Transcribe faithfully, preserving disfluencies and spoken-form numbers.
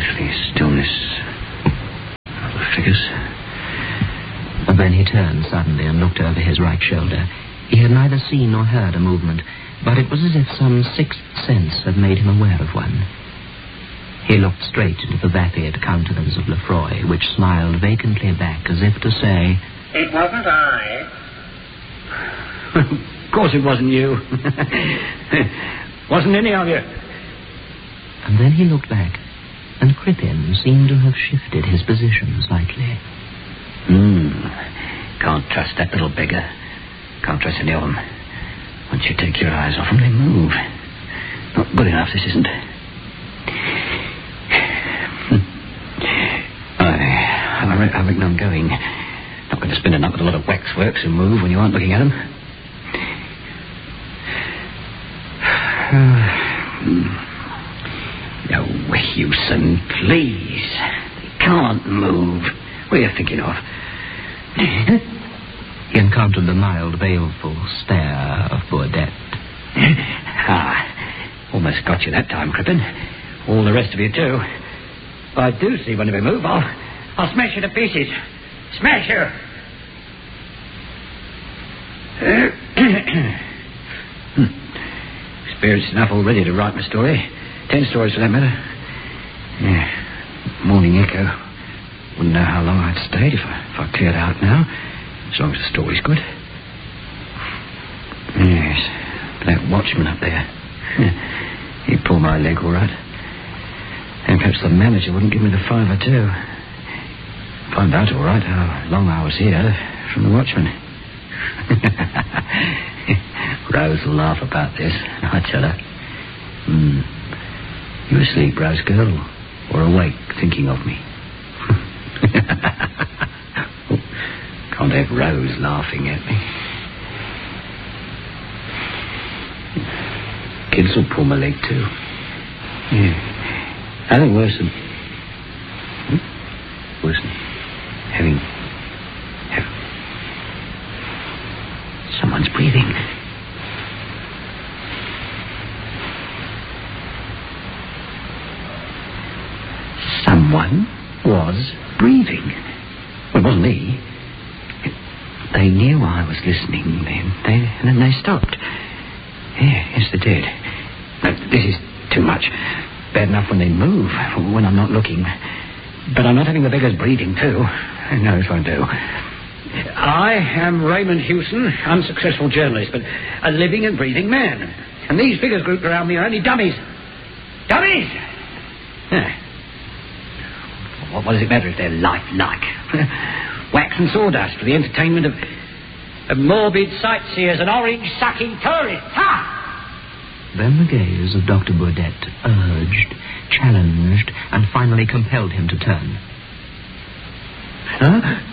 deathly stillness of the figures. And then he turned suddenly and looked over his right shoulder. He had neither seen nor heard a movement, but it was as if some sixth sense had made him aware of one. He looked straight into the vapid countenance of Lefroy, which smiled vacantly back as if to say, "It wasn't I." Of course it wasn't you. Wasn't any of you. And then he looked back, and Crippen seemed to have shifted his position slightly. Hmm. Can't trust that little beggar. Can't trust any of them. Once you take your eyes off them, they move. Not good enough, this isn't. I, I, re- I reckon I'm going. Not going to spend a night with a lot of waxworks who move when you aren't looking at them. No, Hewson, please. They can't move. What are you thinking of? He encountered the mild, baleful stare of Burdett. Ah, almost got you that time, Crippen. All the rest of you, too. If I do see one of you move, I'll, I'll smash you to pieces. Smash you! hmm. Experienced enough already to write my story. Ten stories for that matter. Yeah. Morning Echo. Wouldn't know how long I'd stayed if I, if I cleared out now. As long as the story's good. Yes. That watchman up there. He'd pull my leg all right. And perhaps the manager wouldn't give me the five or two. Find out all right how long I was here from the watchman. Rose will laugh about this, I tell her. Hmm. You asleep, Rose girl? Or awake thinking of me? Can't have Rose laughing at me. Kids will pull my leg too. Yeah. Nothing worse than... Hmm? Worse than having... Have... Someone's breathing. Someone was breathing. Well, it wasn't me. They knew I was listening then, they, and then they stopped. Yeah, yes, they did. No, this is too much. Bad enough when they move, when I'm not looking. But I'm not having the beggars breathing, too. No, it won't do. I am Raymond Hewson, unsuccessful journalist, but a living and breathing man. And these figures grouped around me are only dummies. Dummies! Yeah. What, what does it matter if they're lifelike? Wax and sawdust for the entertainment of, of morbid sightseers and orange-sucking tourists. Ha! Then the gaze of Doctor Burdett urged, challenged, and finally compelled him to turn. Huh?